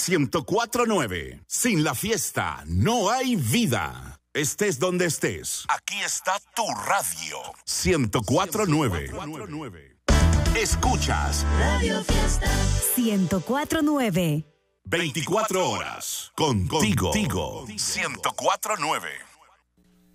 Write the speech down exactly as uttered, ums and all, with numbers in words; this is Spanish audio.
ciento cuatro punto nueve. Sin la fiesta no hay vida. Estés donde estés, aquí está tu radio. ciento cuatro punto nueve. Escuchas Radio Fiesta ciento cuatro punto nueve. veinticuatro horas contigo. Contigo. ciento cuatro punto nueve.